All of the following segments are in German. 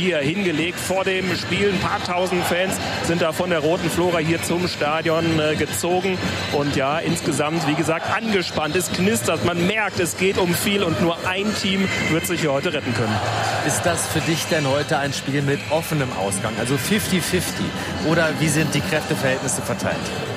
hier hingelegt vor dem Spiel. Ein paar tausend Fans sind da von der Roten Flora hier zum Stadion gezogen. Und ja, insgesamt, wie gesagt, angespannt. Es knistert, man merkt, es geht um viel und nur ein Team wird sich hier heute retten können. Ist das für dich denn heute ein Spiel mit offenem Ausgang, also 50-50? Oder wie sind die Kräfteverhältnisse verteilt?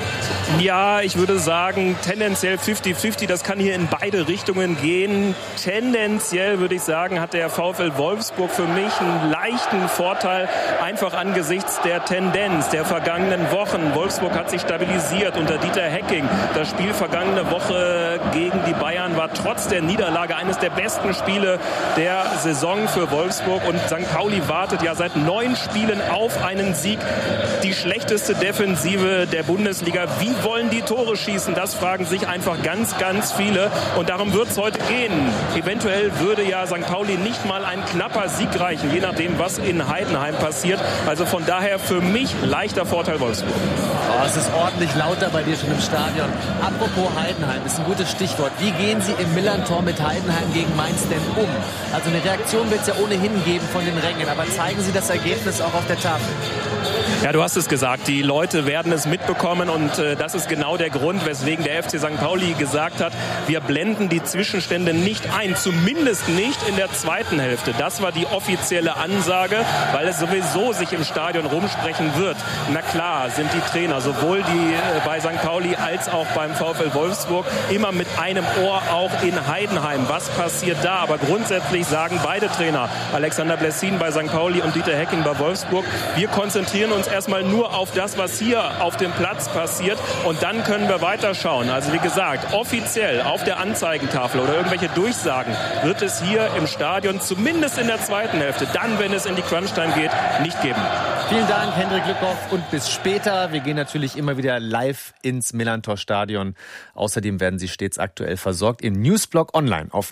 Ja, ich würde sagen, tendenziell 50-50. Das kann hier in beide Richtungen gehen. Tendenziell würde ich sagen, hat der VfL Wolfsburg für mich einen leichten Vorteil, einfach angesichts der Tendenz der vergangenen Wochen. Wolfsburg hat sich stabilisiert unter Dieter Hecking. Das Spiel vergangene Woche gegen die Bayern war trotz der Niederlage eines der besten Spiele der Saison für Wolfsburg. Und St. Pauli wartet ja seit 9 Spielen auf einen Sieg. Die schlechteste Defensive der Bundesliga. Wie wollen die Tore schießen? Das fragen sich einfach ganz, ganz viele. Und darum wird es heute gehen. Eventuell würde ja St. Pauli nicht mal ein knapper Sieg reichen, je nachdem, was in Heidenheim passiert. Also von daher für mich leichter Vorteil Wolfsburg. Oh, es ist ordentlich lauter bei dir schon im Stadion. Apropos Heidenheim, ist ein gutes Stichwort. Wie gehen Sie im Millerntor mit Heidenheim gegen Mainz denn um? Also eine Reaktion wird es ja ohnehin geben von den Rängen. Aber zeigen Sie das Ergebnis auch auf der Tafel? Ja, du hast es gesagt, die Leute werden es mitbekommen und das ist genau der Grund, weswegen der FC St. Pauli gesagt hat, wir blenden die Zwischenstände nicht ein, zumindest nicht in der zweiten Hälfte. Das war die offizielle Ansage, weil es sowieso sich im Stadion rumsprechen wird. Na klar, sind die Trainer, sowohl die bei St. Pauli als auch beim VfL Wolfsburg, immer mit einem Ohr auch in Heidenheim. Was passiert da? Aber grundsätzlich sagen beide Trainer, Alexander Blessin bei St. Pauli und Dieter Hecking bei Wolfsburg, wir konzentrieren uns erstmal nur auf das, was hier auf dem Platz passiert und dann können wir weiterschauen. Also wie gesagt, offiziell auf der Anzeigentafel oder irgendwelche Durchsagen wird es hier im Stadion zumindest in der zweiten Hälfte, dann, wenn es in die Crunch-Time geht, nicht geben. Vielen Dank, Hendrik Lückhoff, und bis später. Wir gehen natürlich immer wieder live ins Millerntor-Stadion. Außerdem werden Sie stets aktuell versorgt im Newsblog online auf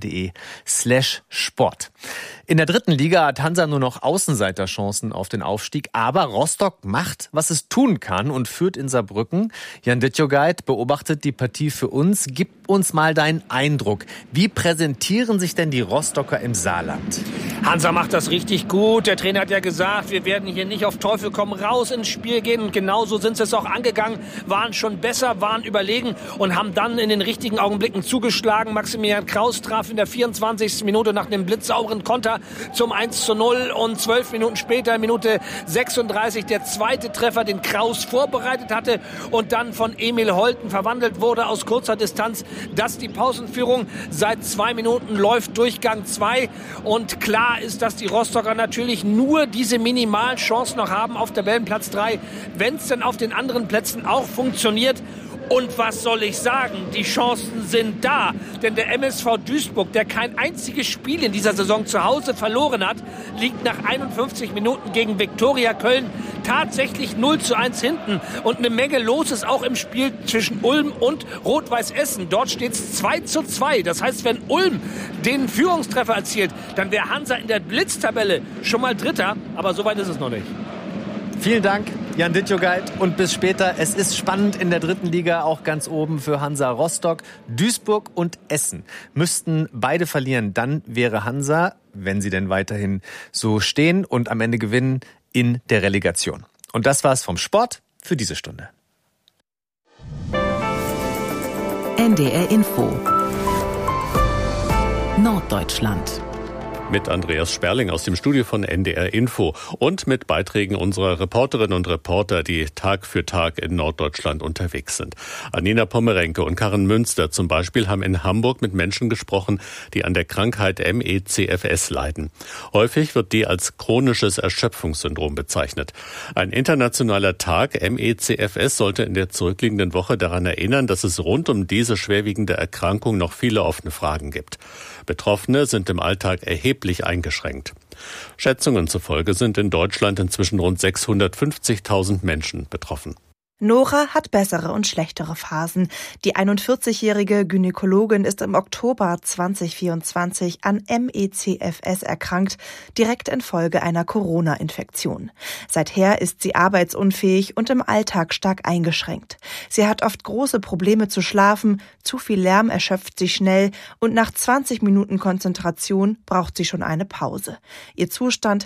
ndr.de/sport. In der dritten Liga hat Hansa nur noch Außenseiterchancen auf den Aufstieg, aber Rostock macht, was es tun kann und führt in Saarbrücken. Jan Dittjogait beobachtet die Partie für uns. Gib uns mal deinen Eindruck. Wie präsentieren sich denn die Rostocker im Saarland? Hansa macht das richtig gut. Der Trainer hat ja gesagt, wir werden hier nicht auf Teufel komm raus ins Spiel gehen. Und genauso sind sie es auch angegangen. Waren schon besser, waren überlegen und haben dann in den richtigen Augenblicken zugeschlagen. Maximilian Kraus traf in der 24. Minute nach einem blitzsauberen Konter zum 1:0 und 12 Minuten später, Minute 36, der zweite Treffer, den Kraus vorbereitet hatte und dann von Emil Holten verwandelt wurde aus kurzer Distanz. Das die Pausenführung. Seit 2 Minuten läuft Durchgang 2 und klar ist, dass die Rostocker natürlich nur diese minimalen Chancen noch haben auf Tabellenplatz 3, wenn es denn auf den anderen Plätzen auch funktioniert. Und was soll ich sagen? Die Chancen sind da. Denn der MSV Duisburg, der kein einziges Spiel in dieser Saison zu Hause verloren hat, liegt nach 51 Minuten gegen Viktoria Köln tatsächlich 0:1 hinten. Und eine Menge los ist auch im Spiel zwischen Ulm und Rot-Weiß Essen. Dort steht es 2:2. Das heißt, wenn Ulm den Führungstreffer erzielt, dann wäre Hansa in der Blitztabelle schon mal Dritter. Aber so weit ist es noch nicht. Vielen Dank, Jan Dittjogait, und bis später. Es ist spannend in der dritten Liga, auch ganz oben für Hansa Rostock. Duisburg und Essen müssten beide verlieren. Dann wäre Hansa, wenn sie denn weiterhin so stehen und am Ende gewinnen, in der Relegation. Und das war's vom Sport für diese Stunde. NDR Info Norddeutschland. Mit Andreas Sperling aus dem Studio von NDR Info und mit Beiträgen unserer Reporterinnen und Reporter, die Tag für Tag in Norddeutschland unterwegs sind. Anina Pommerenke und Karin Münster zum Beispiel haben in Hamburg mit Menschen gesprochen, die an der Krankheit ME/CFS leiden. Häufig wird die als chronisches Erschöpfungssyndrom bezeichnet. Ein internationaler Tag ME/CFS sollte in der zurückliegenden Woche daran erinnern, dass es rund um diese schwerwiegende Erkrankung noch viele offene Fragen gibt. Betroffene sind im Alltag erheblich eingeschränkt. Schätzungen zufolge sind in Deutschland inzwischen rund 650.000 Menschen betroffen. Nora hat bessere und schlechtere Phasen. Die 41-jährige Gynäkologin ist im Oktober 2024 an ME/CFS erkrankt, direkt infolge einer Corona-Infektion. Seither ist sie arbeitsunfähig und im Alltag stark eingeschränkt. Sie hat oft große Probleme zu schlafen, zu viel Lärm erschöpft sie schnell und nach 20 Minuten Konzentration braucht sie schon eine Pause. Ihr Zustand